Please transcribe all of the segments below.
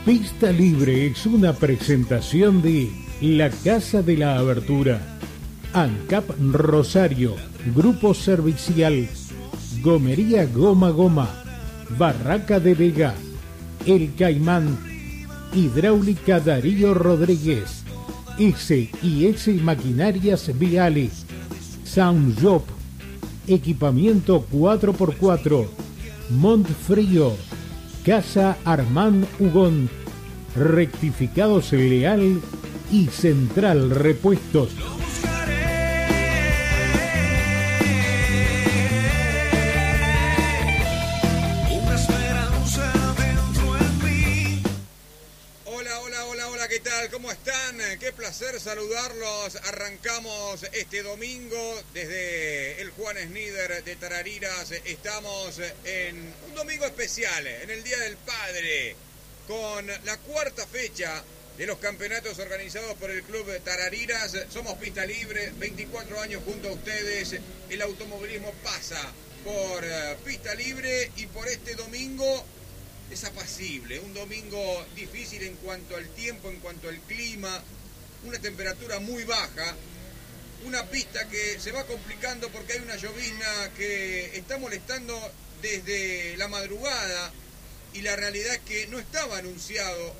Pista Libre es una presentación de La Casa de la Abertura, ANCAP Rosario, Grupo Servicial, Gomería Goma Goma, Barraca de Vega, El Caimán, Hidráulica Darío Rodríguez, S&S Maquinarias Viales, Sound Job, Equipamiento 4x4, Montfrío, Casa Armán Hugón, Rectificados Leal y Central Repuestos. ¿Qué tal? ¿Cómo están? Qué placer saludarlos. Arrancamos este domingo desde el Juan Schneider de Tarariras. Estamos en un domingo especial, en el Día del Padre, con la cuarta fecha de los campeonatos organizados por el Club Tarariras. Somos Pista Libre, 24 años junto a ustedes. El automovilismo pasa por Pista Libre y por este domingo es apacible, un domingo difícil en cuanto al tiempo, en cuanto al clima, una temperatura muy baja, una pista que se va complicando porque hay una llovizna que está molestando desde la madrugada y la realidad es que no estaba anunciado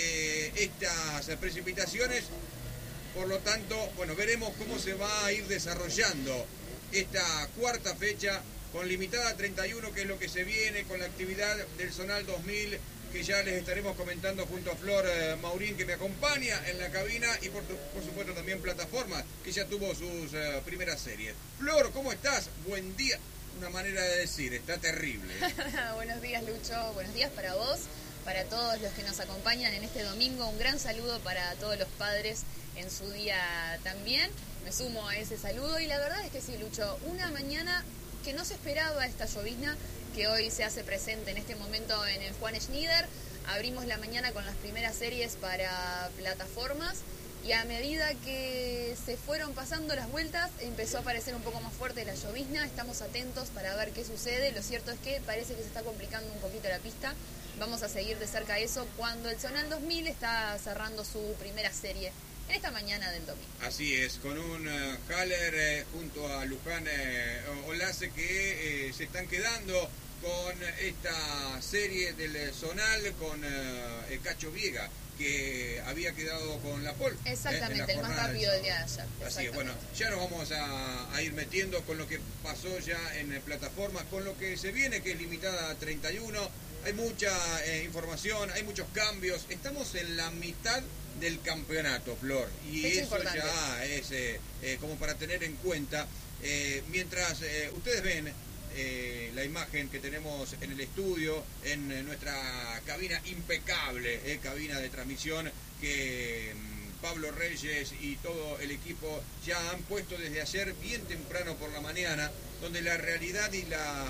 estas precipitaciones, por lo tanto, bueno, veremos cómo se va a ir desarrollando esta cuarta fecha con limitada a 31, que es lo que se viene, con la actividad del Zonal 2000, que ya les estaremos comentando junto a Flor Maurín, que me acompaña en la cabina, y por supuesto también Plataforma, que ya tuvo sus primeras series. Flor, ¿cómo estás? Buen día. Una manera de decir, está terrible. Buenos días, Lucho. Buenos días para vos, para todos los que nos acompañan en este domingo. Un gran saludo para todos los padres en su día también. Me sumo a ese saludo y la verdad es que sí, Lucho, una mañana que no se esperaba esta llovizna que hoy se hace presente en este momento en el Juan Schneider. Abrimos la mañana con las primeras series para plataformas y a medida que se fueron pasando las vueltas empezó a aparecer un poco más fuerte la llovizna. Estamos atentos para ver qué sucede. Lo cierto es que parece que se está complicando un poquito la pista. Vamos a seguir de cerca eso cuando el Zonal 2000 está cerrando su primera serie en esta mañana del domingo. Así es, con un Haller junto a Luján Olace que se están quedando con esta serie del Zonal, con Cacho Viega, que había quedado con la pole. Exactamente, el más rápido del día de ayer. Así es, bueno, ya nos vamos a ir metiendo con lo que pasó ya en plataformas, con lo que se viene, que es limitada a 31. Hay mucha información, hay muchos cambios. Estamos en la mitad del campeonato, Flor, y es eso importante. Ya es como para tener en cuenta. Mientras ustedes ven la imagen que tenemos en el estudio, en nuestra cabina impecable, cabina de transmisión que Pablo Reyes y todo el equipo ya han puesto desde ayer bien temprano por la mañana, donde la realidad y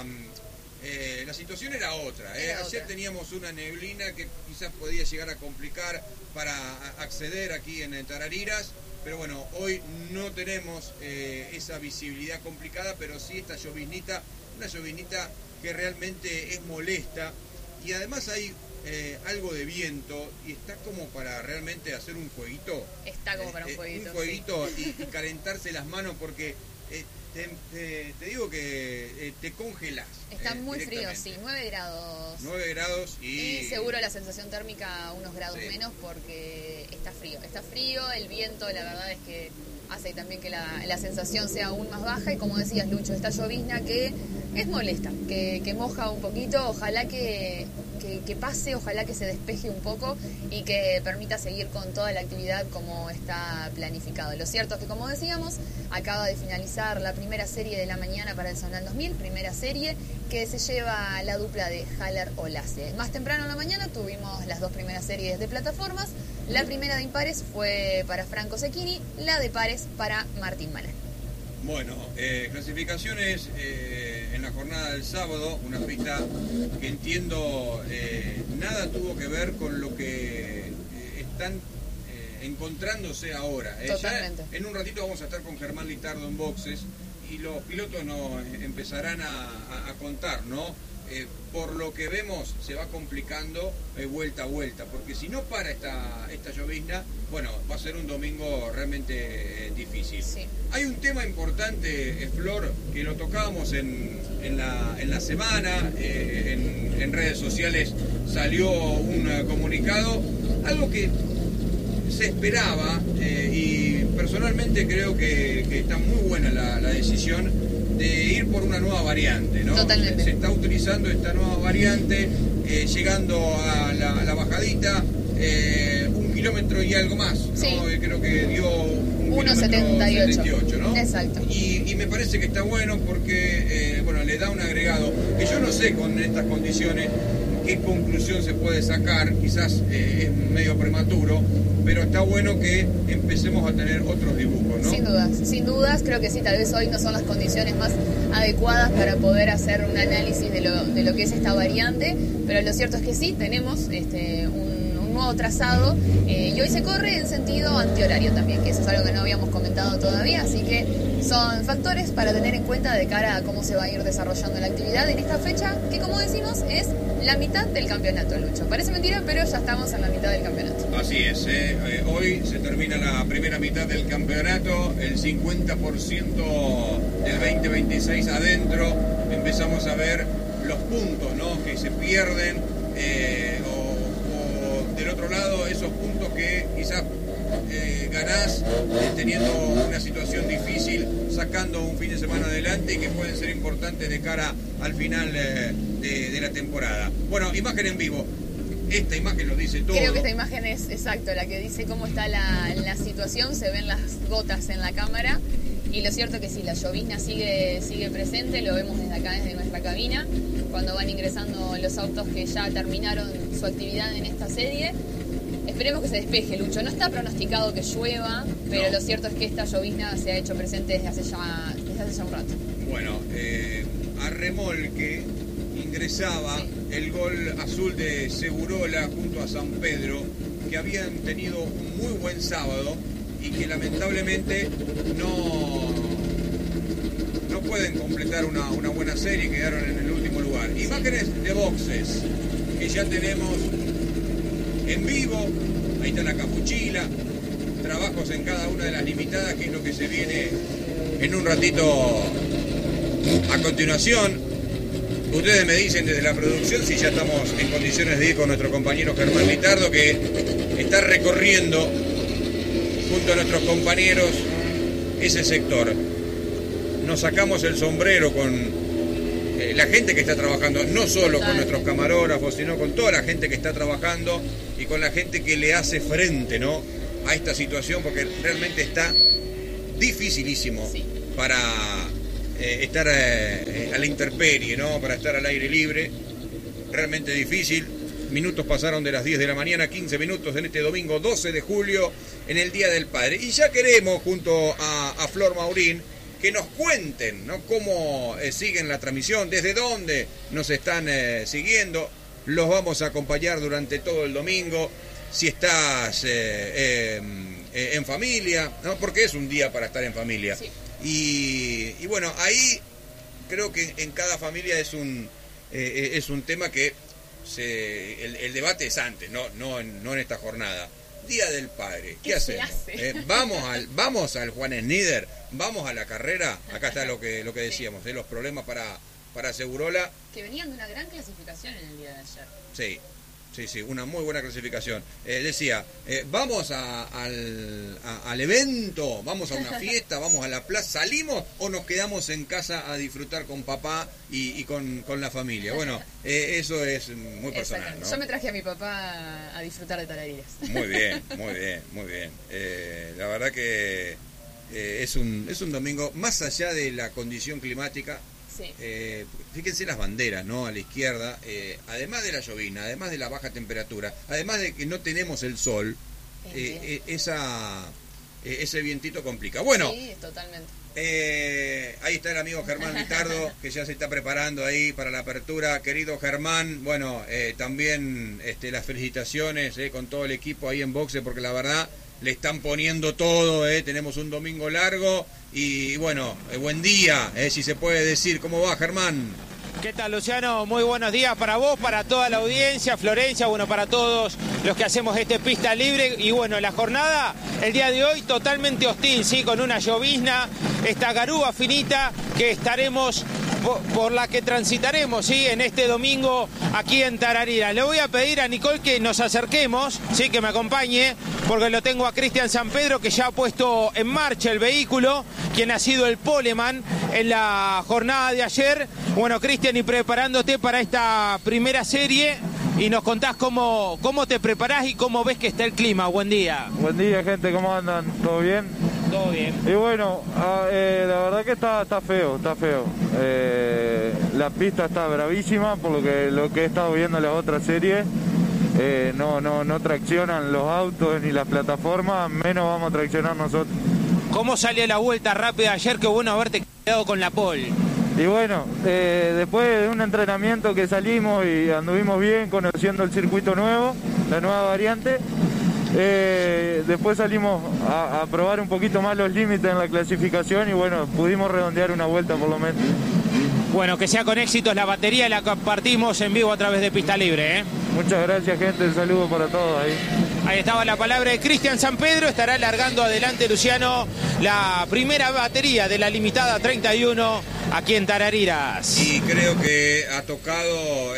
la situación era otra. Ayer teníamos una neblina que quizás podía llegar a complicar para acceder aquí en Tarariras, pero bueno, hoy no tenemos esa visibilidad complicada, pero sí esta lloviznita, una lloviznita que realmente es molesta y además hay algo de viento y está como para realmente hacer un jueguito. Está como para un jueguito. Un jueguito sí. y calentarse las manos porque te digo que te congelás. Está muy frío, sí, 9 grados. 9 grados y seguro la sensación térmica unos grados sí. menos porque está frío. Está frío, el viento la verdad es que hace también que la sensación sea aún más baja y como decías, Lucho, esta llovizna que es molesta, que moja un poquito, ojalá que pase, ojalá que se despeje un poco y que permita seguir con toda la actividad como está planificado. Lo cierto es que, como decíamos, acaba de finalizar la primera serie de la mañana para el Zonal 2000, primera serie que se lleva la dupla de Haller Olace. Más temprano en la mañana tuvimos las dos primeras series de plataformas. La primera de impares fue para Franco Zecchini, la de pares para Martín Malán. Bueno, clasificaciones en la jornada del sábado, una pista que entiendo nada tuvo que ver con lo que están encontrándose ahora. Totalmente. Ya en un ratito vamos a estar con Germán Litardo en boxes y los pilotos nos empezarán a contar, ¿no? por lo que vemos se va complicando vuelta a vuelta, porque si no para esta llovizna, bueno, va a ser un domingo realmente difícil. Sí. Hay un tema importante, Flor, que lo tocábamos en la semana, en redes sociales salió un comunicado, algo que se esperaba, y personalmente creo que está muy buena la decisión de ir por una nueva variante, ¿no? Totalmente. Se está utilizando esta nueva variante, llegando a la bajadita, 1 kilómetro y algo más, ¿no? Sí. Creo que dio 1,78, ¿no? Exacto. Y me parece que está bueno porque, bueno, le da un agregado, que yo no sé con estas condiciones qué conclusión se puede sacar, quizás es medio prematuro, pero está bueno que empecemos a tener otros dibujos, ¿no? Sin dudas, creo que sí, tal vez hoy no son las condiciones más adecuadas para poder hacer un análisis de lo que es esta variante, pero lo cierto es que sí, tenemos un nuevo trazado, y hoy se corre en sentido antihorario también, que eso es algo que no habíamos comentado todavía, así que son factores para tener en cuenta de cara a cómo se va a ir desarrollando la actividad en esta fecha, que como decimos es la mitad del campeonato, Lucho. Parece mentira, pero ya estamos en la mitad del campeonato. Así es, hoy se termina la primera mitad del campeonato, el 50% del 2026 adentro, empezamos a ver los puntos, ¿no?, que se pierden, o del otro lado esos puntos que quizás ganás teniendo una situación difícil, sacando un fin de semana adelante y que pueden ser importantes de cara al final de la temporada. Bueno, imagen en vivo. Esta imagen lo dice todo. Creo que esta imagen es exacto la que dice cómo está la situación, se ven las gotas en la cámara y lo cierto que sí, la llovizna sigue presente, lo vemos desde acá, desde nuestra cabina, cuando van ingresando los autos que ya terminaron su actividad en esta serie. Esperemos que se despeje, Lucho. No está pronosticado que llueva, pero no. Lo cierto es que esta llovizna se ha hecho presente desde hace ya un rato. Bueno, a remolque ingresaba el gol azul de Segurola junto a San Pedro, que habían tenido un muy buen sábado y que lamentablemente no pueden completar una buena serie, quedaron en el último lugar. Imágenes de boxes que ya tenemos en vivo, ahí está la capuchila, trabajos en cada una de las limitadas, que es lo que se viene en un ratito a continuación. Ustedes me dicen desde la producción si ya estamos en condiciones de ir con nuestro compañero Germán Litardo, que está recorriendo junto a nuestros compañeros ese sector. Nos sacamos el sombrero con la gente que está trabajando, no solo con nuestros camarógrafos, sino con toda la gente que está trabajando y con la gente que le hace frente, ¿no?, a esta situación, porque realmente está dificilísimo para estar a la intemperie, ¿no?, para estar al aire libre, realmente difícil. Minutos pasaron de las 10 de la mañana, 15 minutos en este domingo 12 de julio, en el Día del Padre. Y ya queremos, junto a Flor Maurín, que nos cuenten, ¿no?, cómo siguen la transmisión, desde dónde nos están siguiendo. Los vamos a acompañar durante todo el domingo. Si estás en familia, ¿no?, porque es un día para estar en familia. Sí. Y bueno, ahí creo que en cada familia es un tema que el debate es antes, no en esta jornada. Día del Padre, ¿qué hacemos? Vamos al Juan Snider, vamos a la carrera. Acá está lo que decíamos, los problemas para Segurola, que venían de una gran clasificación en el día de ayer. Sí, una muy buena clasificación. Decía, vamos al evento, vamos a una fiesta, vamos a la plaza, ¿salimos o nos quedamos en casa a disfrutar con papá y con la familia? Bueno, eso es muy personal, ¿no? Yo me traje a mi papá a disfrutar de Tarariras. Muy bien. La verdad que es un domingo, más allá de la condición climática. Sí. Fíjense las banderas, ¿no?, a la izquierda, además de la llovina, además de la baja temperatura, además de que no tenemos el sol, ese vientito complica. Bueno, sí, totalmente. Ahí está el amigo Germán Litardo, que ya se está preparando ahí para la apertura. Querido Germán, bueno, también las felicitaciones con todo el equipo ahí en boxe, porque la verdad le están poniendo todo, tenemos un domingo largo y bueno, buen día, si se puede decir. ¿Cómo va, Germán? ¿Qué tal, Luciano? Muy buenos días para vos, para toda la audiencia, Florencia, bueno, para todos los que hacemos pista libre. Y bueno, la jornada, el día de hoy, totalmente hostil, ¿sí? Con una llovizna, esta garúa finita que estaremos, por la que transitaremos, ¿sí? En este domingo aquí en Tararira. Le voy a pedir a Nicole que nos acerquemos, ¿sí? Que me acompañe, porque lo tengo a Cristian San Pedro, que ya ha puesto en marcha el vehículo, quien ha sido el poleman en la jornada de ayer. Bueno, Cristian, y preparándote para esta primera serie, y nos contás cómo te preparás y cómo ves que está el clima. Buen día. Buen día, gente, ¿cómo andan? ¿Todo bien? Todo bien. Y bueno, la verdad que está feo. La pista está bravísima, por lo que he estado viendo en las otras series. No traccionan los autos ni las plataformas, menos vamos a traccionar nosotros. ¿Cómo salió la vuelta rápida ayer? Qué bueno haberte quedado con la pole. Y bueno, después de un entrenamiento que salimos y anduvimos bien conociendo el circuito nuevo, la nueva variante, después salimos a probar un poquito más los límites en la clasificación y bueno, pudimos redondear una vuelta por lo menos. Bueno, que sea con éxitos la batería, la compartimos en vivo a través de Pista Libre, ¿eh? Muchas gracias, gente, un saludo para todos ahí. Ahí estaba la palabra de Cristian San Pedro. Estará largando adelante, Luciano, la primera batería de la limitada 31 aquí en Tarariras. Y creo que ha tocado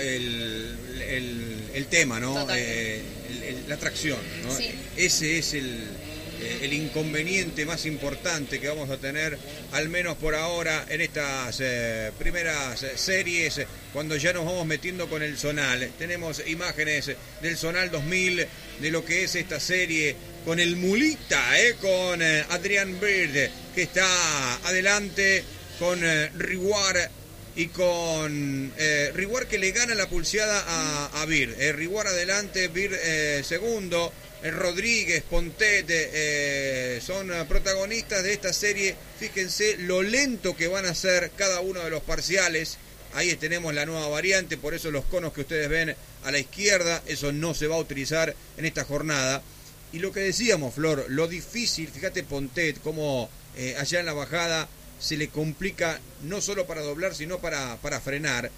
el tema, ¿no? La tracción, ¿no? Sí. Ese es el inconveniente más importante que vamos a tener, al menos por ahora, en estas primeras series, cuando ya nos vamos metiendo con el zonal. Tenemos imágenes del zonal 2000, de lo que es esta serie, con el mulita, con Adrian Bird, que está adelante, con Riguard, y con Riguard, que le gana la pulseada a Bird. Riguard adelante, Bird segundo. Rodríguez, Pontet son protagonistas de esta serie. Fíjense lo lento que van a ser cada uno de los parciales. Ahí tenemos la nueva variante, por eso los conos que ustedes ven a la izquierda, eso no se va a utilizar en esta jornada. Y lo que decíamos, Flor, lo difícil, fíjate Pontet, cómo allá en la bajada se le complica no solo para doblar, sino para frenar.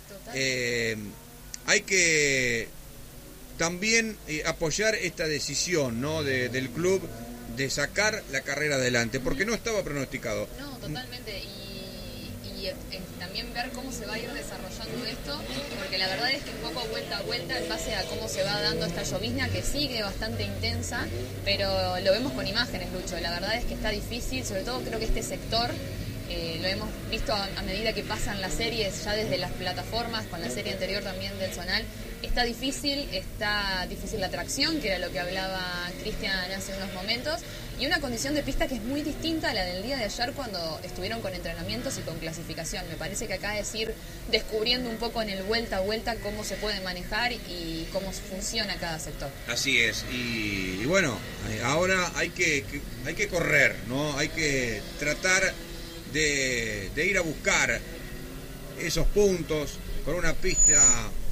Hay que también apoyar esta decisión, ¿no? del club de sacar la carrera adelante, porque no estaba pronosticado. No, totalmente, y también ver cómo se va a ir desarrollando esto, porque la verdad es que un poco vuelta a vuelta, en base a cómo se va dando esta llovizna, que sigue bastante intensa, pero lo vemos con imágenes, Lucho. La verdad es que está difícil, sobre todo creo que este sector, lo hemos visto a medida que pasan las series, ya desde las plataformas, con la serie anterior también del zonal. Está difícil la tracción, que era lo que hablaba Cristian hace unos momentos, y una condición de pista que es muy distinta a la del día de ayer cuando estuvieron con entrenamientos y con clasificación. Me parece que acá es ir descubriendo un poco en el vuelta a vuelta cómo se puede manejar y cómo funciona cada sector. Así es, y bueno, ahora hay que correr, ¿no? Hay que tratar de ir a buscar esos puntos con una pista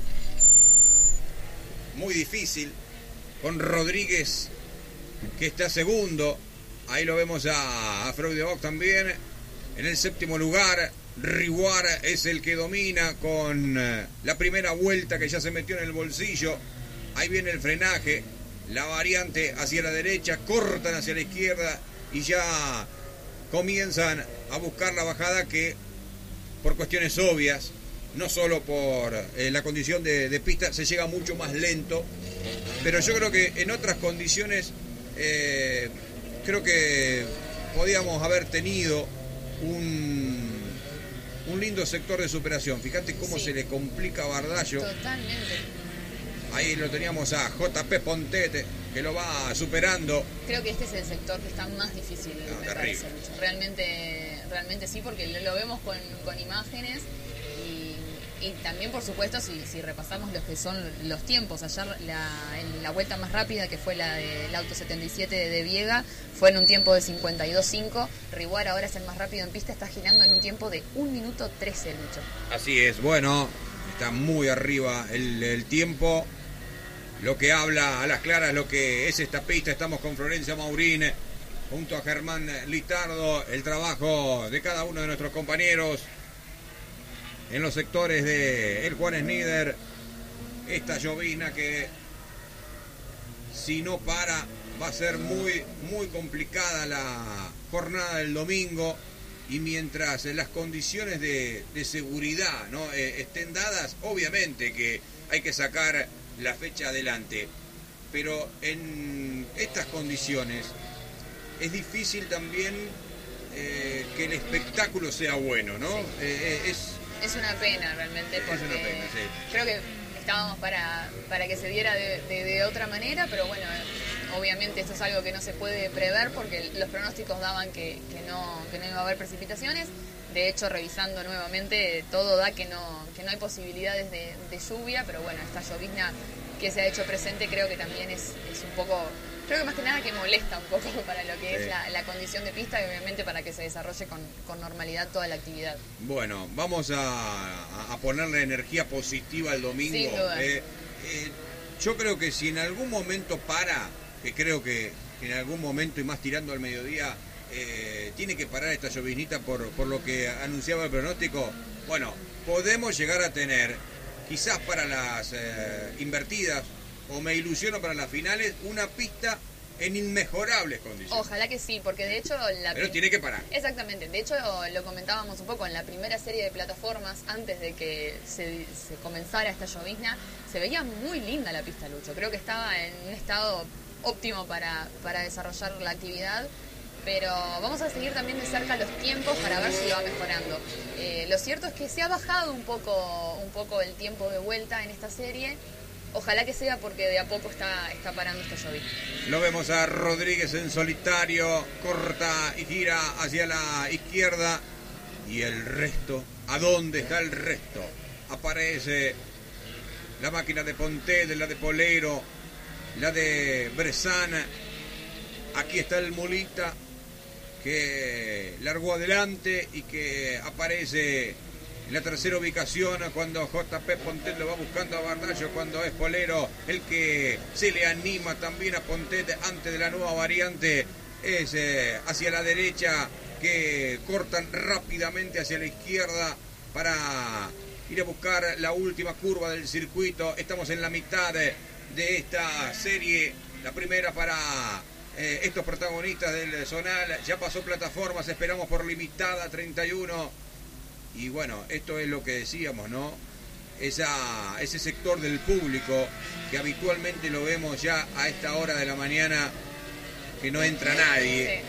muy difícil, con Rodríguez que está segundo, ahí lo vemos a Freudebock también en el séptimo lugar. Riguard es el que domina con la primera vuelta, que ya se metió en el bolsillo. Ahí viene el frenaje, la variante hacia la derecha, cortan hacia la izquierda y ya comienzan a buscar la bajada, que por cuestiones obvias, no solo por la condición de pista, se llega mucho más lento, pero yo creo que en otras condiciones creo que podíamos haber tenido un lindo sector de superación. Fíjate cómo se le complica a Bardallo. Totalmente. Ahí lo teníamos a JP Pontet, que lo va superando. Creo que este es el sector que está más difícil, me parece. Realmente sí, porque lo vemos con imágenes. Y también, por supuesto, si repasamos los que son los tiempos, ayer en la vuelta más rápida, que fue la del Auto 77 de Viega, fue en un tiempo de 52.5. Riguard ahora es el más rápido en pista, está girando en un tiempo de 1 minuto 13, Lucho. Así es, bueno, está muy arriba el tiempo, lo que habla a las claras lo que es esta pista. Estamos con Florencia Maurín, junto a Germán Litardo, el trabajo de cada uno de nuestros compañeros. en los sectores de el Juan Snider, esta llovizna que si no para va a ser muy complicada la jornada del domingo, y mientras las condiciones de seguridad, ¿no?, estén dadas, obviamente que hay que sacar la fecha adelante, pero en estas condiciones es difícil también que el espectáculo sea bueno, ¿no? Sí. Es una pena realmente, porque es una pena, sí. Creo que estábamos para que se diera de otra manera, pero bueno, obviamente esto es algo que no se puede prever porque los pronósticos daban que no iba a haber precipitaciones. De hecho, revisando nuevamente, todo da que no hay posibilidades de lluvia, pero bueno, esta llovizna que se ha hecho presente creo que también es un poco, creo que más que nada que molesta un poco para lo que es la condición de pista, y obviamente para que se desarrolle con normalidad toda la actividad. Bueno, vamos a ponerle energía positiva al domingo. Sin duda. Yo creo que si en algún momento que creo que en algún momento, y más tirando al mediodía, tiene que parar esta lloviznita por lo que anunciaba el pronóstico, bueno, podemos llegar a tener, quizás para las invertidas, o me ilusiono para las finales, una pista en inmejorables condiciones. Ojalá que sí, porque de hecho... Pero tiene que parar. Exactamente, de hecho lo comentábamos un poco en la primera serie de plataformas, antes de que se comenzara esta llovizna, se veía muy linda la pista, Lucho. Creo que estaba en un estado óptimo para desarrollar la actividad, pero vamos a seguir también de cerca los tiempos para ver si va mejorando. Lo cierto es que se ha bajado un poco el tiempo de vuelta en esta serie. Ojalá que sea, porque de a poco está parando esta llovizna. Lo vemos a Rodríguez en solitario, corta y gira hacia la izquierda. Y el resto, ¿a dónde está el resto? Aparece la máquina de Pontet, la de Polero, la de Bresana. Aquí está el Mulita, que largó adelante y que aparece en la tercera ubicación cuando JP Pontet lo va buscando a Bardallo, cuando es Polero el que se le anima también a Pontet antes de la nueva variante. Es hacia la derecha, que cortan rápidamente hacia la izquierda para ir a buscar la última curva del circuito. Estamos en la mitad de esta serie, la primera para estos protagonistas del zonal. Ya pasó plataformas, esperamos por limitada 31. Y bueno, esto es lo que decíamos, ¿no? Ese sector del público que habitualmente lo vemos ya a esta hora de la mañana, que no entra nadie,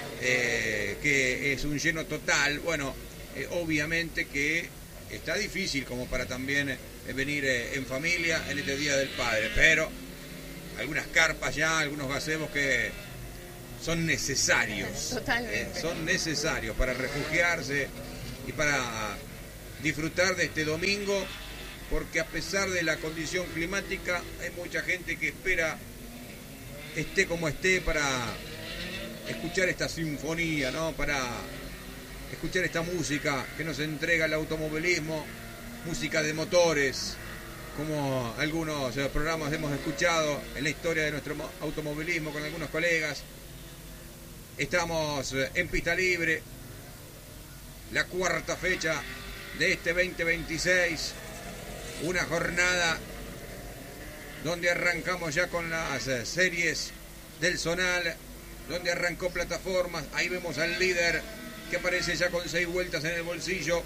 que es un lleno total. Bueno, obviamente que está difícil como para también venir en familia en este Día del Padre, pero algunas carpas ya, algunos gazebos que son necesarios. Totalmente. Son necesarios para refugiarse y para disfrutar de este domingo, porque a pesar de la condición climática hay mucha gente que espera, esté como esté, para escuchar esta sinfonía, ¿no? Para escuchar esta música que nos entrega el automovilismo, música de motores, como algunos programas hemos escuchado en la historia de nuestro automovilismo con algunos colegas. Estamos en pista libre, la cuarta fecha de este 2026, una jornada donde arrancamos ya con las series del zonal, donde arrancó plataformas. Ahí vemos al líder que aparece ya con 6 vueltas en el bolsillo,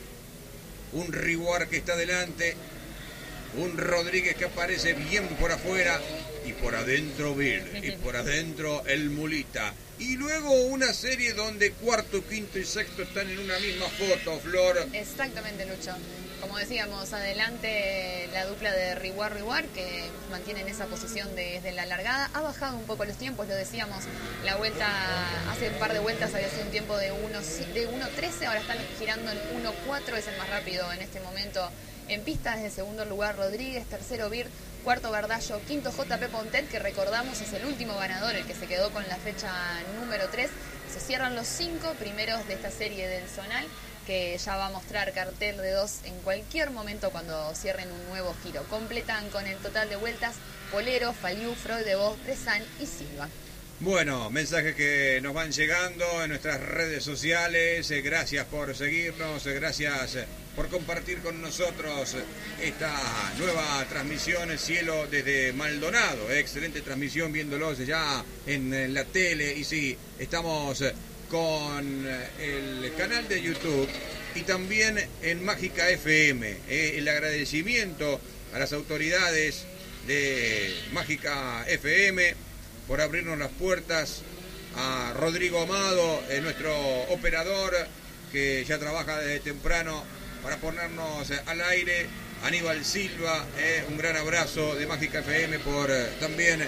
un Riguard que está delante, un Rodríguez que aparece bien por afuera, y por adentro Bill, y por adentro el Mulita. Y luego una serie donde cuarto, quinto y sexto están en una misma foto, Flor. Exactamente, Lucho. Como decíamos, adelante la dupla de Riguard, que mantienen esa posición desde la largada. Ha bajado un poco los tiempos, lo decíamos, la vuelta, hace un par de vueltas había sido un tiempo de 1.13, ahora están girando en 1.4, es el más rápido en este momento en pista. Desde segundo lugar Rodríguez, tercero Bir, cuarto Bardallo, quinto JP Pontet, que recordamos es el último ganador, el que se quedó con la fecha número 3. Se cierran los 5 primeros de esta serie del zonal, que ya va a mostrar cartel de 2 en cualquier momento cuando cierren un nuevo giro. Completan con el total de vueltas Polero, Faliu, Freud de Vos, Bresan y Silva. Bueno, mensajes que nos van llegando en nuestras redes sociales. Gracias por seguirnos, gracias por compartir con nosotros esta nueva transmisión Cielo desde Maldonado. Excelente transmisión viéndolos ya en la tele. Y sí, estamos con el canal de YouTube y también en Mágica FM. El agradecimiento a las autoridades de Mágica FM por abrirnos las puertas, a Rodrigo Amado, nuestro operador, que ya trabaja desde temprano para ponernos al aire, Aníbal Silva, un gran abrazo de Mágica FM por también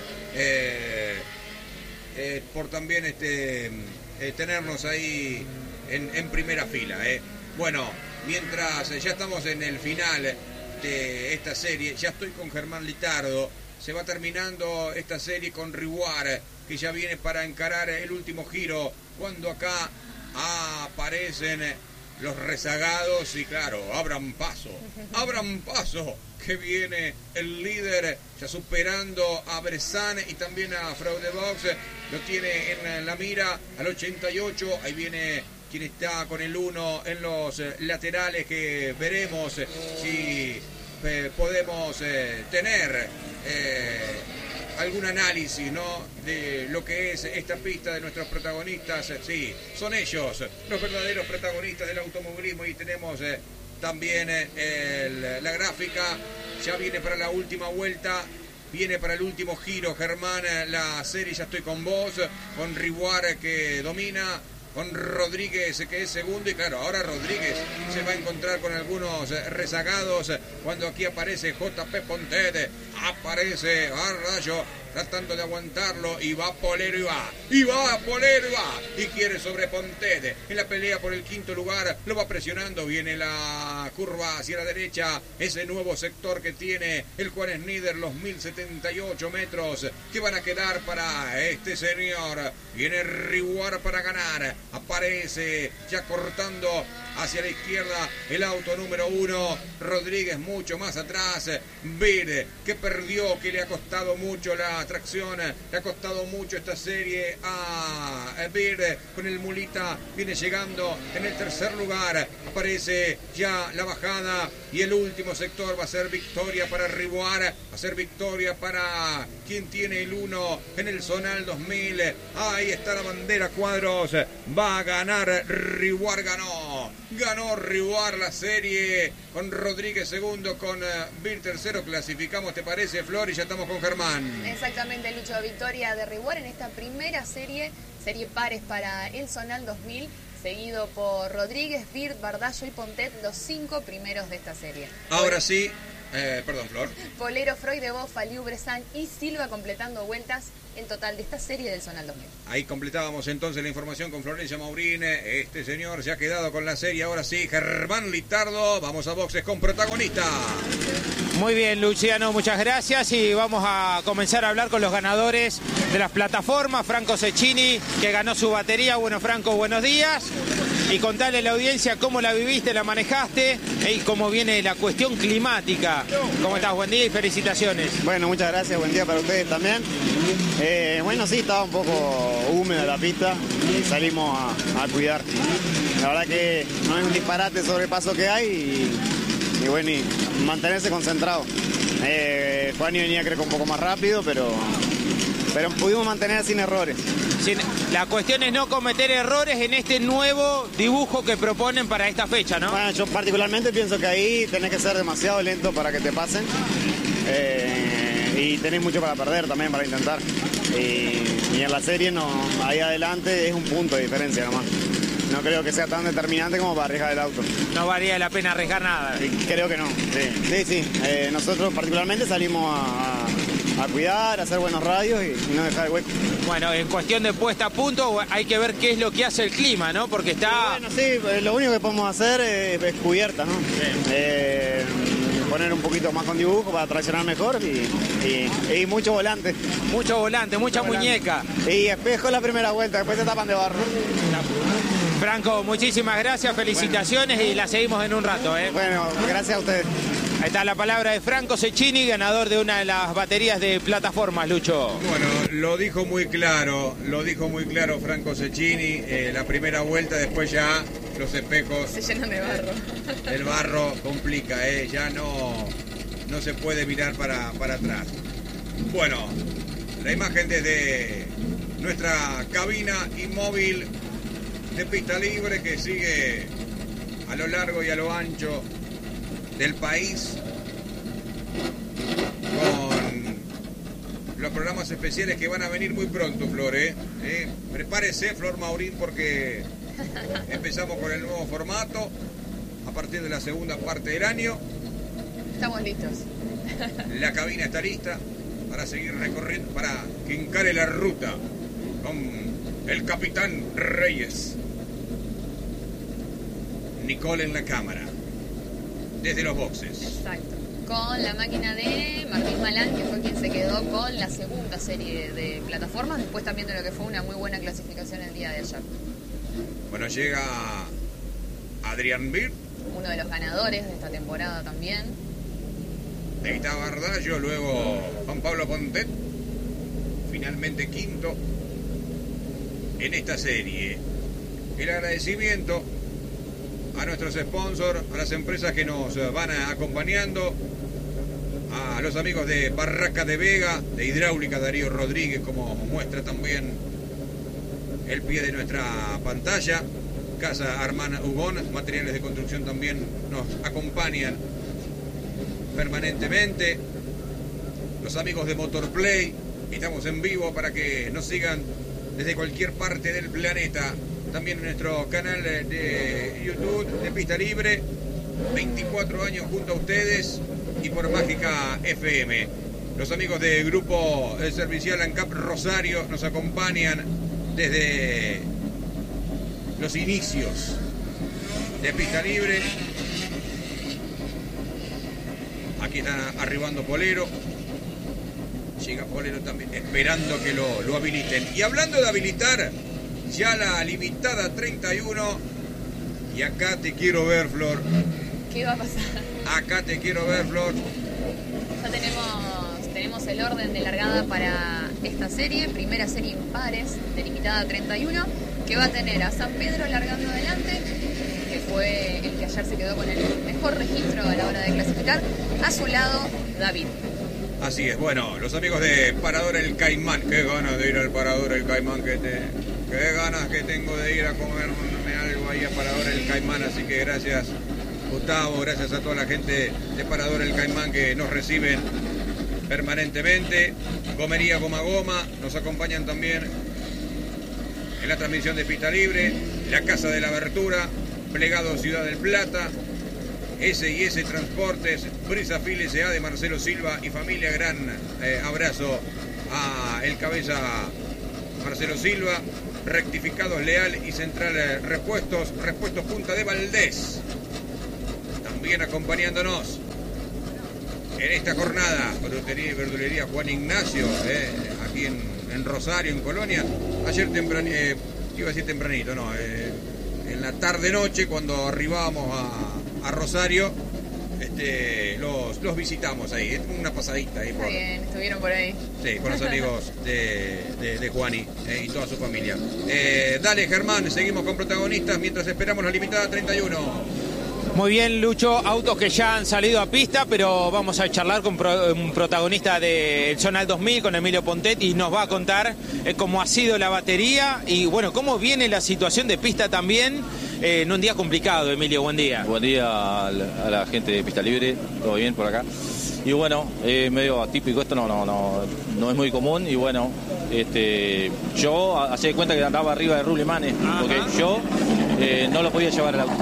tenernos ahí en primera fila. Bueno, mientras ya estamos en el final de esta serie, ya estoy con Germán Litardo. Se va terminando esta serie con Reward, que ya viene para encarar el último giro, cuando acá aparecen los rezagados y claro, abran paso, que viene el líder ya superando a Bressan y también a Fraudebox, lo tiene en la mira al 88, ahí viene quien está con el 1 en los laterales, que veremos si podemos tener algún análisis, ¿no?, de lo que es esta pista de nuestros protagonistas. Sí, son ellos los verdaderos protagonistas del automovilismo. Y tenemos también la gráfica, ya viene para la última vuelta, viene para el último giro. Germán, la serie Ya estoy con vos, con Reward que domina, con Rodríguez que es segundo, y claro, ahora Rodríguez se va a encontrar con algunos rezagados cuando aquí aparece JP Pontet, aparece a Rayo tratando de aguantarlo, y va Polero y va, y quiere sobre Pontet en la pelea por el quinto lugar, lo va presionando, viene la curva hacia la derecha, ese nuevo sector que tiene el Juan Snider, los 1078 metros que van a quedar para este señor. Viene Reward para ganar, aparece ya cortando hacia la izquierda el auto número 1, Rodríguez mucho más atrás, Bird que perdió, que le ha costado mucho la tracción, le ha costado mucho esta serie a Bird, con el mulita viene llegando en el tercer lugar, aparece ya la bajada y el último sector va a ser victoria para Reward, va a ser victoria para quien tiene el 1 en el Zonal 2000, ahí está la bandera cuadros, va a ganar Reward, ganó Reward la serie, con Rodríguez segundo, con Bird tercero. Clasificamos, ¿te parece, Flor? Y ya estamos con Germán. Exactamente, Lucho, victoria de Reward en esta primera serie pares para el Zonal 2000, seguido por Rodríguez, Bird, Bardallo y Pontet, los 5 primeros de esta serie. Ahora sí, perdón, Flor. Polero, Freudenbach, Faliu, Bressan y Silva completando vueltas el total de esta serie del Zonal 2000. Ahí completábamos entonces la información con Florencia Maurín. Este señor se ha quedado con la serie. Ahora sí, Germán Litardo, vamos a boxes con protagonista. Muy bien, Luciano, muchas gracias, y vamos a comenzar a hablar con los ganadores de las plataformas. Franco Cecchini, que ganó su batería. Bueno, Franco, buenos días. Y contale a la audiencia cómo la viviste, la manejaste y cómo viene la cuestión climática. ¿Cómo estás? Buen día y felicitaciones. Bueno, muchas gracias, buen día para ustedes también. Bueno, sí, estaba un poco húmeda la pista y salimos a cuidar. La verdad que no es un disparate sobre el paso que hay y bueno, y mantenerse concentrado. Juan venía creo que un poco más rápido, pero pudimos mantener sin errores. La cuestión es no cometer errores en este nuevo dibujo que proponen para esta fecha, ¿no? Bueno, yo particularmente pienso que ahí tenés que ser demasiado lento para que te pasen. Y tenés mucho para perder también, para intentar. Y en la serie no, ahí adelante es un punto de diferencia nomás. No creo que sea tan determinante como para arriesgar el auto. No valía la pena arriesgar nada. Creo que no, sí. Nosotros particularmente salimos a cuidar, a hacer buenos radios y no dejar el hueco. Bueno, en cuestión de puesta a punto hay que ver qué es lo que hace el clima, ¿no? Porque está... Bueno, sí, lo único que podemos hacer es cubierta, ¿no? Poner un poquito más con dibujo para traccionar mejor y mucho volante. Mucho volante, mucha muñeca. Y espejo la primera vuelta, después se tapan de barro. Franco, muchísimas gracias, felicitaciones y la seguimos en un rato. Bueno, gracias a ustedes. Ahí está la palabra de Franco Cecchini, ganador de una de las baterías de plataformas, Lucho. Bueno, lo dijo muy claro Franco Cecchini. La primera vuelta, después ya los espejos se llenan de barro. El barro complica, ya no se puede mirar para atrás. Bueno, la imagen desde nuestra cabina inmóvil de pista libre que sigue a lo largo y a lo ancho del país con los programas especiales que van a venir muy pronto, Flor. Prepárese, Flor Maurín, porque empezamos con el nuevo formato a partir de la segunda parte del año. Estamos listos. La cabina está lista para seguir recorriendo, para que encare la ruta con el capitán Reyes. Nicole en la cámara, desde los boxes. Exacto. Con la máquina de Martín Malán, que fue quien se quedó con la segunda serie de plataformas, después también de lo que fue una muy buena clasificación el día de ayer. Bueno, llega Adrián Bir, uno de los ganadores de esta temporada también. Ahí está Bardallo, luego Juan Pablo Pontet, finalmente quinto en esta serie. El agradecimiento a nuestros sponsors, a las empresas que nos van acompañando, a los amigos de Barraca de Vega, de Hidráulica Darío Rodríguez, como muestra también el pie de nuestra pantalla. Casa Armana Ugón, materiales de construcción también nos acompañan permanentemente. Los amigos de Motorplay, estamos en vivo para que nos sigan desde cualquier parte del planeta. También en nuestro canal de YouTube de Pista Libre, 24 años junto a ustedes y por Mágica FM. Los amigos del grupo servicial ANCAP Rosario nos acompañan desde los inicios de Pista Libre. Aquí está arribando Polero. Llega Polero también, esperando que lo habiliten. Y hablando de habilitar, ya la limitada 31. Y acá te quiero ver, Flor. ¿Qué va a pasar? Acá te quiero ver, Flor. Ya tenemos el orden de largada para esta serie. Primera serie impares de limitada 31. Que va a tener a San Pedro largando adelante, que fue el que ayer se quedó con el mejor registro a la hora de clasificar. A su lado, David. Así es, bueno, los amigos de Parador El Caimán. Qué ganas de ir al Parador El Caimán, qué ganas que tengo de ir a comerme algo ahí a Parador El Caimán. Así que gracias, Gustavo, gracias a toda la gente de Parador El Caimán que nos reciben permanentemente. Gomería Goma Goma, nos acompañan también en la transmisión de Pista Libre. La Casa de la Abertura, Plegado Ciudad del Plata, S&S Transportes, Brisafil S.A. de Marcelo Silva y familia. Gran abrazo a el cabeza Marcelo Silva. Rectificados Leal y Central Repuestos Punta de Valdés, también acompañándonos en esta jornada. Frutería y verdulería Juan Ignacio, aquí en Rosario, en Colonia. Ayer iba a decir tempranito, no, en la tarde-noche, cuando arribábamos a Rosario, los visitamos ahí, una pasadita ahí. Bien, estuvieron por ahí. Sí, con los amigos de Juani y toda su familia. Dale, Germán, seguimos con protagonistas mientras esperamos la limitada 31. Muy bien, Lucho, autos que ya han salido a pista, pero vamos a charlar con un protagonista del Zonal 2000, con Emilio Pontet, y nos va a contar cómo ha sido la batería y, bueno, cómo viene la situación de pista también en un día complicado. Emilio, buen día. Buen día a la gente de Pista Libre, todo bien por acá. Y bueno, medio atípico, esto no es muy común, y bueno, yo hacé de cuenta que andaba arriba de Rubli Manes, porque yo no lo podía llevar al auto.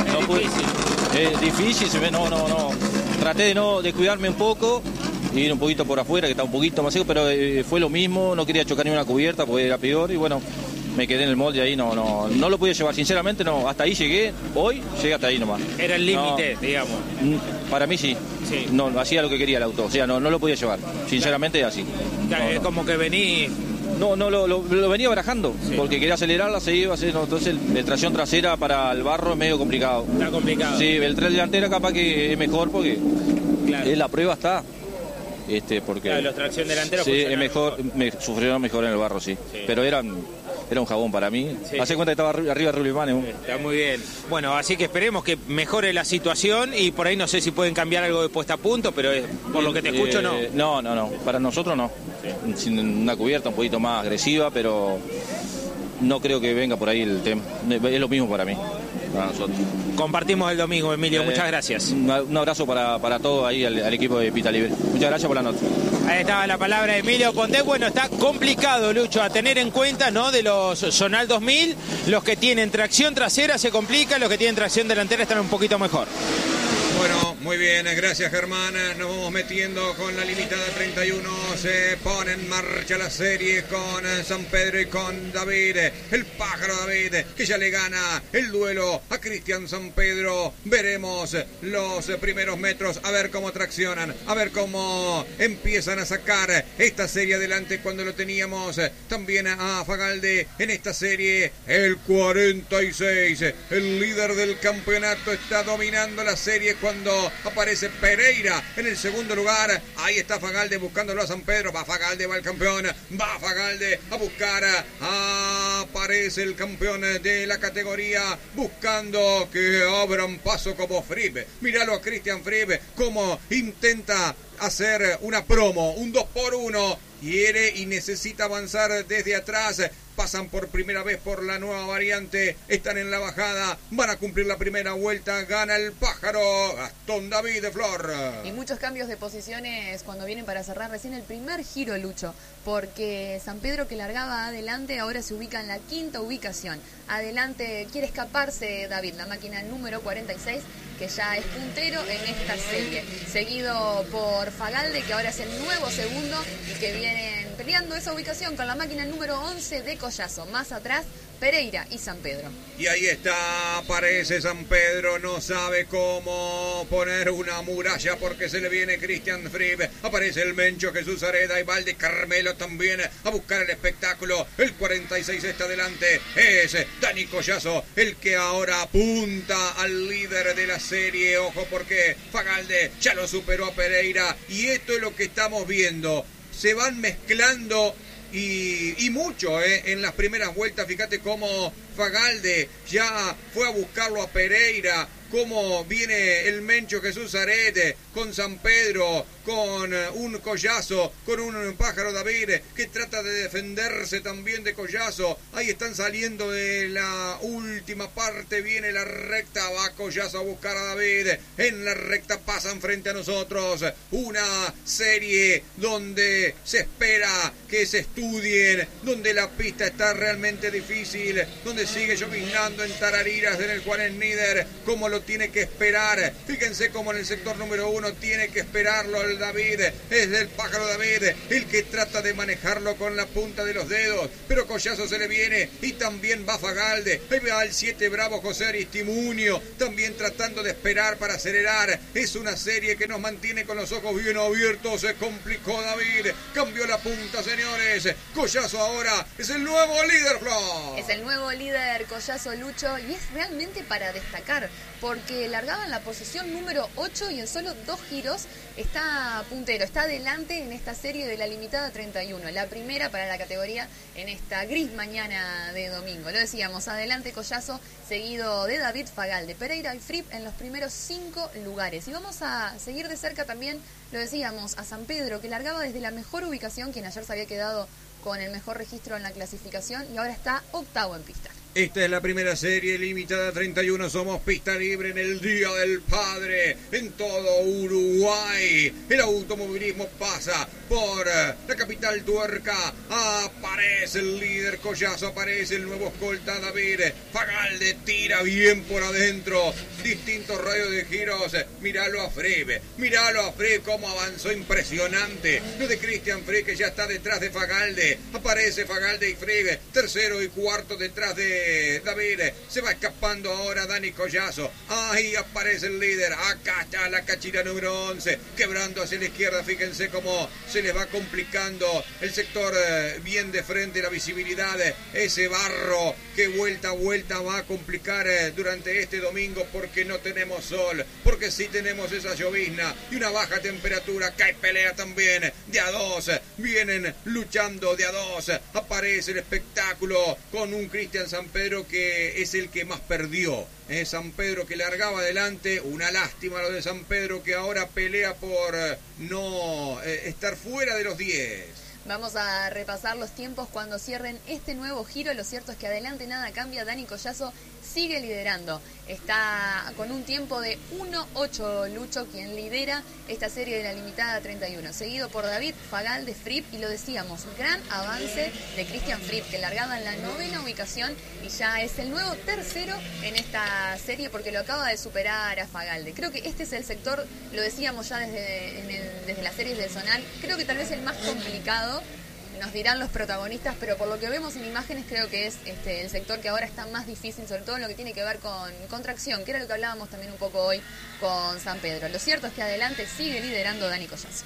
Es difícil, no. Traté de cuidarme un poco, ir un poquito por afuera, que está un poquito más seco, pero fue lo mismo, no quería chocar ni una cubierta porque era peor, y bueno, me quedé en el molde ahí, no lo podía llevar, sinceramente no, hasta ahí llegué hasta ahí nomás. Era el límite, digamos. Para mí sí, no, hacía lo que quería el auto, o sea, no lo podía llevar, sinceramente así. Es como que venís... No, lo venía barajando, porque quería acelerarla, se iba, entonces el tracción trasera para el barro es medio complicado. Está complicado. Sí, el tren delantera capaz que es mejor porque Claro. La prueba está. Porque claro, los tracción delanteros sí, es mejor, sufrieron mejor en el barro, sí. Pero era un jabón para mí. Sí. Hace cuenta que estaba arriba de Rullimán. Está muy bien. Bueno, así que esperemos que mejore la situación y por ahí no sé si pueden cambiar algo de puesta a punto, pero por lo que te escucho no. No. Para nosotros no. Sí. Sin una cubierta un poquito más agresiva, pero no creo que venga por ahí el tema. Es lo mismo para mí. Para nosotros. Compartimos el domingo, Emilio, muchas gracias. Un abrazo para todos ahí, al equipo de Pista Libre. Muchas gracias por la nota. Ahí estaba la palabra de Emilio Pondé. Bueno, está complicado, Lucho, a tener en cuenta, ¿no? De los Zonal 2000, los que tienen tracción trasera se complica, los que tienen tracción delantera están un poquito mejor. Bueno, muy bien, gracias Germán. Nos vamos metiendo con la limitada 31. Se pone en marcha la serie con San Pedro y con David. El pájaro David, que ya le gana el duelo a Cristian San Pedro. Veremos los primeros metros, a ver cómo traccionan, a ver cómo empiezan a sacar esta serie adelante cuando lo teníamos también a Fagalde en esta serie. El 46, el líder del campeonato, está dominando la serie cuando aparece Pereira en el segundo lugar. Ahí está Fagalde buscándolo a San Pedro. Va Fagalde, va el campeón. Va Fagalde a buscar. Aparece el campeón de la categoría buscando que abran paso como Fribe. Míralo a Cristian Fribe como intenta hacer una promo, un 2x1. Quiere y necesita avanzar desde atrás. Pasan por primera vez por la nueva variante. Están en la bajada. Van a cumplir la primera vuelta. Gana el pájaro Gastón David de Flor. Y muchos cambios de posiciones cuando vienen para cerrar recién el primer giro, Lucho. Porque San Pedro, que largaba adelante, ahora se ubica en la quinta ubicación. Adelante quiere escaparse David, la máquina número 46, que ya es puntero en esta serie. Seguido por Fagalde, que ahora es el nuevo segundo y que vienen peleando esa ubicación con la máquina número 11 de Collazo. Más atrás, Pereira y San Pedro. Y ahí está, aparece San Pedro, no sabe cómo poner una muralla porque se le viene Cristian Fribe. Aparece el Mencho, Jesús Areda y Valde Carmelo también a buscar el espectáculo. El 46 está adelante, es Dani Collazo, el que ahora apunta al líder de la serie. Ojo porque Fagalde ya lo superó a Pereira y esto es lo que estamos viendo. Se van mezclando y mucho en las primeras vueltas. Fíjate cómo Fagalde ya fue a buscarlo a Pereira, cómo viene el Mencho Jesús Arete con San Pedro, con un Collazo, con un pájaro David que trata de defenderse también de Collazo. Ahí están saliendo de la última parte, viene la recta, va Collazo a buscar a David, en la recta pasan frente a nosotros. Una serie donde se espera que se estudien, donde la pista está realmente difícil, donde sigue lloviznando en Tarariras, en el Juanes Níder, como lo tiene que esperar. Fíjense cómo en el sector número 1 tiene que esperarlo el David, es del pájaro David el que trata de manejarlo con la punta de los dedos, pero Collazo se le viene y también va Fagalde. Ahí va el 7 bravo José Aristimunio también tratando de esperar para acelerar. Es una serie que nos mantiene con los ojos bien abiertos. Se complicó David, cambió la punta, señores. Collazo ahora es el nuevo líder, Flor. Es el nuevo líder Collazo, Lucho, y es realmente para destacar porque largaba en la posición número 8 y en solo 2 giros está puntero, está adelante en esta serie de la limitada 31, la primera para la categoría en esta gris mañana de domingo. Lo decíamos, adelante Collazo, seguido de David, Fagalde, Pereira y Fripp en los primeros 5 lugares. Y vamos a seguir de cerca también, lo decíamos, a San Pedro, que largaba desde la mejor ubicación, quien ayer se había quedado con el mejor registro en la clasificación y ahora está octavo en pista. Esta es la primera serie limitada 31. Somos Pista Libre en el Día del Padre en todo Uruguay. El automovilismo pasa por la capital tuerca. Aparece el líder Collazo, aparece el nuevo escolta David. Fagalde tira bien por adentro. Distintos radios de giros. Míralo a Fribe cómo avanzó, impresionante. Lo de Cristian Fribe, que ya está detrás de Fagalde. Aparece Fagalde y Fribe, tercero y cuarto detrás de David. Se va escapando ahora Dani Collazo. Ahí aparece el líder. Acá está la cachira número 11, quebrando hacia la izquierda. Fíjense cómo se se les va complicando el sector bien de frente, la visibilidad, ese barro que vuelta a vuelta va a complicar durante este domingo porque no tenemos sol, porque sí tenemos esa llovizna y una baja temperatura, que hay pelea también de a dos, vienen luchando de a dos, aparece el espectáculo con un Cristian Sampedro que es el que más perdió. San Pedro que largaba adelante, una lástima lo de San Pedro que ahora pelea por no estar fuera de los 10. Vamos a repasar los tiempos cuando cierren este nuevo giro. Lo cierto es que adelante nada cambia. Dani Collazo sigue liderando. Está con un tiempo de 1.8 Lucho, quien lidera esta serie de la limitada 31. Seguido por David Fagal de Fripp. Y lo decíamos, gran avance de Cristian Fripp, que largaba en la 9ª ubicación y ya es el nuevo tercero en esta serie porque lo acaba de superar a Fagalde. Creo que este es el sector, lo decíamos ya desde las series del Zonal, creo que tal vez el más complicado. Nos dirán los protagonistas, pero por lo que vemos en imágenes creo que es el sector que ahora está más difícil, sobre todo en lo que tiene que ver con tracción, que era lo que hablábamos también un poco hoy con San Pedro. Lo cierto es que adelante sigue liderando Dani Collazo.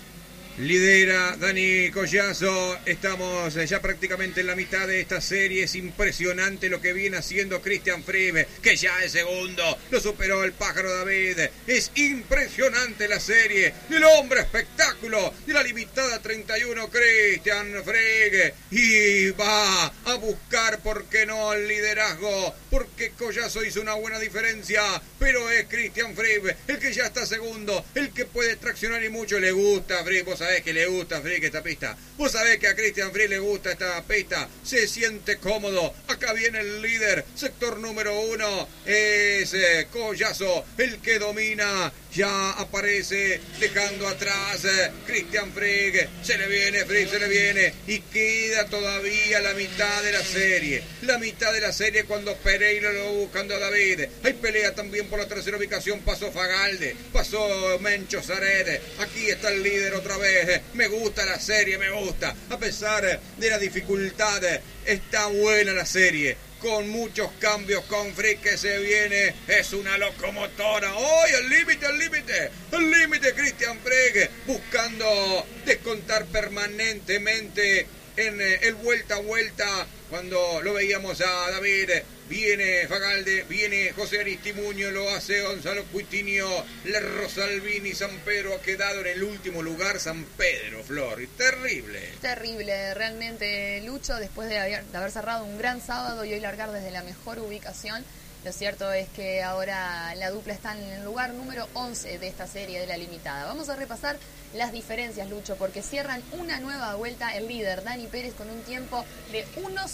Lidera Dani Collazo, estamos ya prácticamente en la mitad de esta serie, es impresionante lo que viene haciendo Cristian Fripp, que ya es segundo, lo superó el pájaro David, es impresionante la serie del hombre espectáculo de la limitada 31, Cristian Fripp, y va a buscar, ¿por qué no?, el liderazgo, porque Collazo hizo una buena diferencia, pero es Cristian Fripp el que ya está segundo, el que puede traccionar y mucho. Le gusta Fripp, vos sabés que le gusta a Fripp esta pista. Vos sabés que a Cristian Fripp le gusta esta pista. Se siente cómodo. Acá viene el líder. Sector número 1 es Collazo, el que domina. Ya aparece dejando atrás Cristian Fripp. Se le viene Fripp, se le viene. Y queda todavía la mitad de la serie. La mitad de la serie cuando Pereira lo va buscando a David. Hay pelea también por la tercera ubicación. Pasó Fagalde. Pasó Mencho Zaret. Aquí está el líder otra vez. Me gusta la serie, me gusta. A pesar de la dificultad, está buena la serie. Con muchos cambios, con Fripp que se viene. Es una locomotora. ¡Hoy al límite, al límite! ¡Al límite, Cristian Fripp! Buscando descontar permanentemente en el vuelta a vuelta. Cuando lo veíamos a David, viene Fagalde, viene José Aristimuño, lo hace Gonzalo Cuitinho, la Rosalvini. San Pedro ha quedado en el último lugar. San Pedro, Flor, terrible. Terrible, realmente, Lucho, después de haber cerrado un gran sábado y hoy largar desde la mejor ubicación. Lo cierto es que ahora la dupla está en el lugar número 11 de esta serie de la limitada. Vamos a repasar las diferencias, Lucho, porque cierran una nueva vuelta el líder, Dani Pérez, con un tiempo de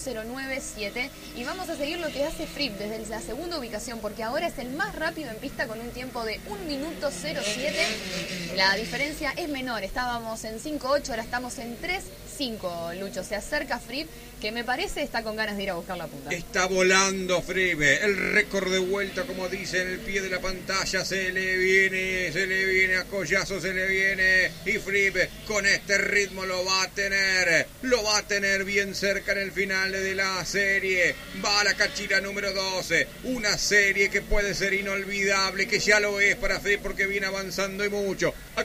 1.09.7. Y vamos a seguir lo que hace Fripp desde la segunda ubicación, porque ahora es el más rápido en pista con un tiempo de 1.07. La diferencia es menor, estábamos en 5.8, ahora estamos en 3.5, Lucho. Se acerca Fripp, que me parece está con ganas de ir a buscar la punta. Está volando Fripp, el récord de vuelta, como dice en el pie de la pantalla, se le viene a Collazo, se le viene, y Fripp con este ritmo lo va a tener bien cerca en el final de la serie. Va a la cachira número 12, una serie que puede ser inolvidable, que ya lo es para Fripp porque viene avanzando y mucho. Acá